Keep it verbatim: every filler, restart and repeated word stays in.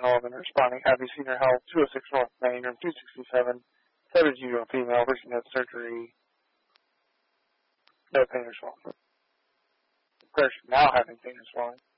Sullivan responding, have you seen her health? two oh six North Main, room two sixty-seven. Third you a female, recently had surgery. No pain or swelling. Person now having pain or swelling.